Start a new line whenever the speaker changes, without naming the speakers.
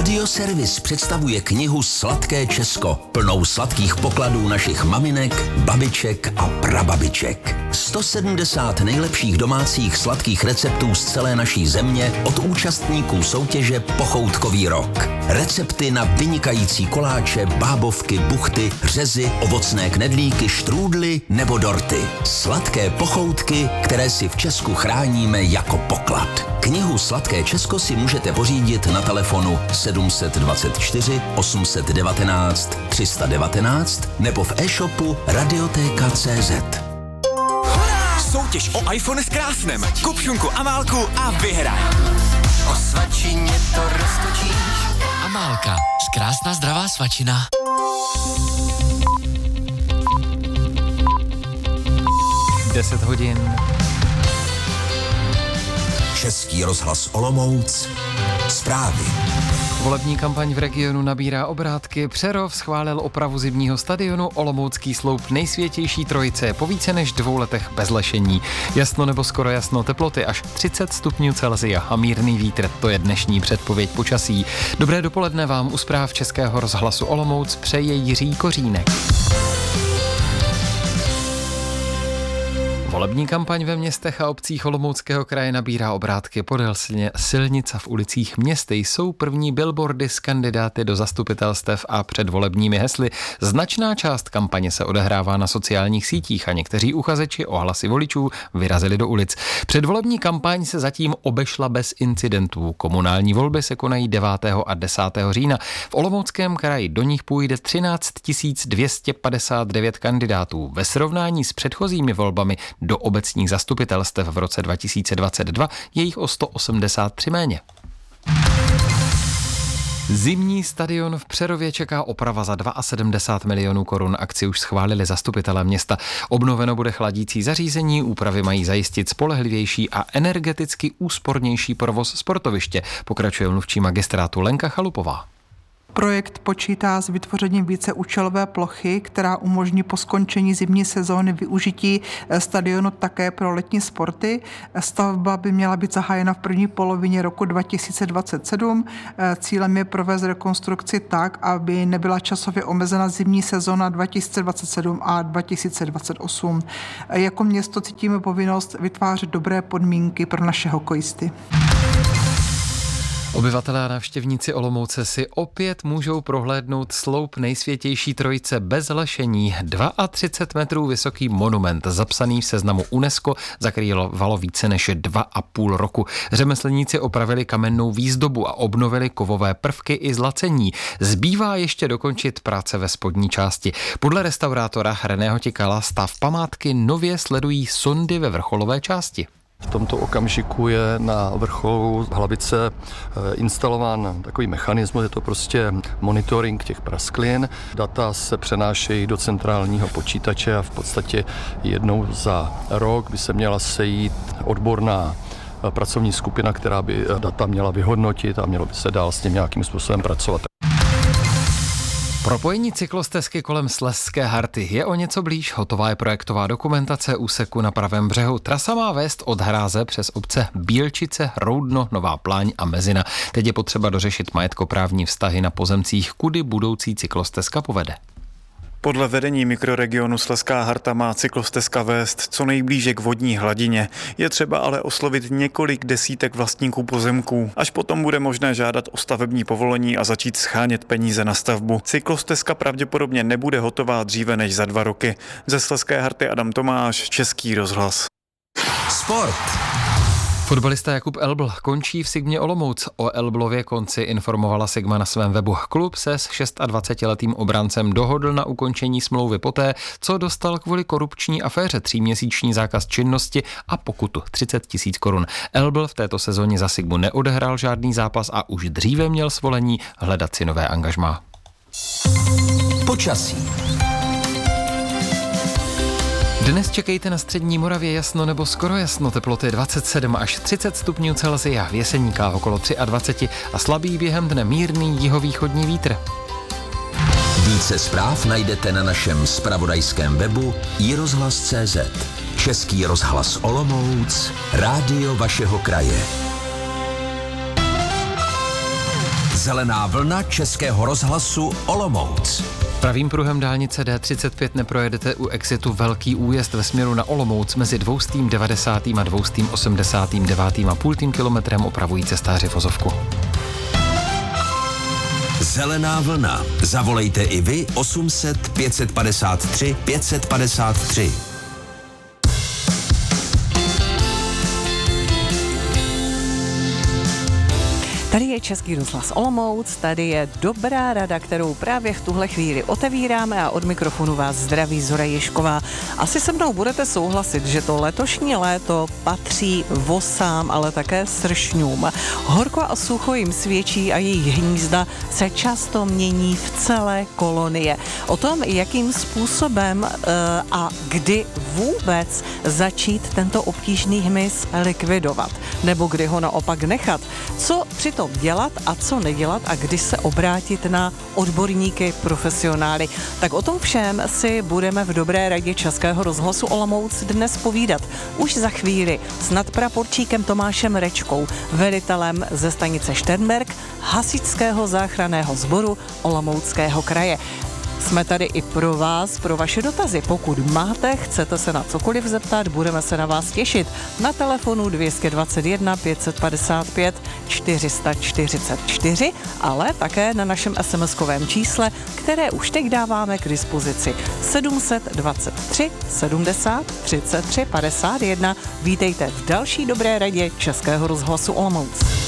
Radioservis představuje knihu Sladké Česko, plnou sladkých pokladů našich maminek, babiček a prababiček. 170 nejlepších domácích sladkých receptů z celé naší země od účastníků soutěže Pochoutkový rok. Recepty na vynikající koláče, bábovky, buchty, řezy, ovocné knedlíky, štrůdly nebo dorty. Sladké pochoutky, které si v Česku chráníme jako poklad. Knihu Sladké Česko si můžete pořídit na telefonu 724 819 319 nebo v e-shopu Radiotéka.cz.
Soutěž o iPhone s krásnem. Kup šunku Amálku a vyhraj.
O svačině to roztočíš.
Amálka, krásná zdravá svačina.
Deset hodin.
Český rozhlas Olomouc. Zprávy.
Volební kampaň v regionu nabírá obrátky. Přerov schválil opravu zimního stadionu, olomoucký sloup nejsvětější trojice po více než 2 letech bez lešení. Jasno nebo skoro jasno, teploty až 30 stupňů Celsia a mírný vítr, to je dnešní předpověď počasí. Dobré dopoledne vám u zpráv Českého rozhlasu Olomouc přeje Jiří Kořínek. Volební kampaň ve městech a obcích Olomouckého kraje nabírá obrátky. Podél silnic a v ulicích měst jsou první billboardy s kandidáty do zastupitelstev a předvolebními hesly. Značná část kampaně se odehrává na sociálních sítích a někteří uchazeči o hlasy voličů vyrazili do ulic. Předvolební kampaň se zatím obešla bez incidentů. Komunální volby se konají 9. a 10. října. V Olomouckém kraji do nich půjde 13 259 kandidátů. Ve srovnání s předchozími volbami do obecních zastupitelstev v roce 2022 je jich o 183 méně. Zimní stadion v Přerově čeká oprava za 72 milionů korun. Akci už schválili zastupitelé města. Obnoveno bude chladící zařízení, úpravy mají zajistit spolehlivější a energeticky úspornější provoz sportoviště, pokračuje mluvčí magistrátu Lenka Chalupová.
Projekt počítá s vytvořením víceúčelové plochy, která umožní po skončení zimní sezóny využití stadionu také pro letní sporty. Stavba by měla být zahájena v první polovině roku 2027. Cílem je provést rekonstrukci tak, aby nebyla časově omezena zimní sezóna 2027 a 2028. Jako město cítíme povinnost vytvářet dobré podmínky pro naše hokejisty.
Obyvatelé a návštěvníci Olomouce si opět můžou prohlédnout sloup nejsvětější trojice bez lešení. 32 metrů vysoký monument, zapsaný v seznamu UNESCO, zakrývalo více než 2,5 roku. Řemeslníci opravili kamennou výzdobu a obnovili kovové prvky i zlacení. Zbývá ještě dokončit práce ve spodní části. Podle restaurátora Reného Tikala stav památky nově sledují sondy ve vrcholové části.
V tomto okamžiku je na vrcholu hlavice instalován takový mechanismus, je to prostě monitoring těch prasklin. Data se přenášejí do centrálního počítače a v podstatě jednou za rok by se měla sejít odborná pracovní skupina, která by data měla vyhodnotit a mělo by se dál s tím nějakým způsobem pracovat.
Propojení cyklostezky kolem Slezské Harty je o něco blíž. Hotová je projektová dokumentace úseku na pravém břehu. Trasa má vést od Hráze přes obce Bílčice, Roudno, Nová Pláň a Mezina. Teď je potřeba dořešit majetkoprávní vztahy na pozemcích, kudy budoucí cyklostezka povede.
Podle vedení mikroregionu Slezská Harta má cyklostezka vést co nejblíže k vodní hladině. Je třeba ale oslovit několik desítek vlastníků pozemků. Až potom bude možné žádat o stavební povolení a začít shánět peníze na stavbu. Cyklostezka pravděpodobně nebude hotová dříve než za 2 roky. Ze Slezské Harty Adam Tomáš, Český rozhlas.
Sport.
Fotbalista Jakub Elbl končí v Sigmě Olomouc. O Elblově konci informovala Sigma na svém webu. Klub se s 26letým obrancem dohodl na ukončení smlouvy poté, co dostal kvůli korupční aféře 3měsíční zákaz činnosti a pokutu 30 000 korun. Elbl v této sezóně za Sigmu neodehrál žádný zápas a už dříve měl svolení hledat si nové angažmá.
Počasí.
Dnes čekejte na střední Moravě jasno nebo skoro jasno, teploty 27 až 30 stupňů Celsia, v Jeseníkách okolo 23 a slabý během dne mírný jihovýchodní vítr.
Více zpráv najdete na našem zpravodajském webu iRozhlas.cz. Český rozhlas Olomouc, rádio vašeho kraje. Zelená vlna Českého rozhlasu Olomouc.
Pravým pruhem dálnice D35 neprojedete u exitu Velký Újezd ve směru na Olomouc mezi 290. a 289,5 kilometrem opravují cestáři vozovku.
Zelená vlna. Zavolejte i vy 800 553 553.
Tady je Český rozhlas Olomouc, tady je dobrá rada, kterou právě v tuhle chvíli otevíráme a od mikrofonu vás zdraví Zora Ježková. Asi se mnou budete souhlasit, že to letošní léto patří vosám, ale také sršňům. Horko a sucho jim svědčí a jejich hnízda se často mění v celé kolonie. O tom, jakým způsobem a kdy vůbec začít tento obtížný hmyz likvidovat, nebo kdy ho naopak nechat, co přitom dělat a co nedělat a kdy se obrátit na odborníky, profesionály. Tak o tom všem si budeme v dobré radě Českého rozhlasu Olomouc dnes povídat. Už za chvíli s nadpraporčíkem Tomášem Rečkou, velitelem ze stanice Šternberk, hasičského záchranného sboru Olomouckého kraje. Jsme tady i pro vás, pro vaše dotazy. Pokud máte, chcete se na cokoliv zeptat, budeme se na vás těšit. Na telefonu 221 555 444, ale také na našem SMS-kovém čísle, které už teď dáváme k dispozici 723 70 33 51. Vítejte v další dobré radě Českého rozhlasu Olomouc.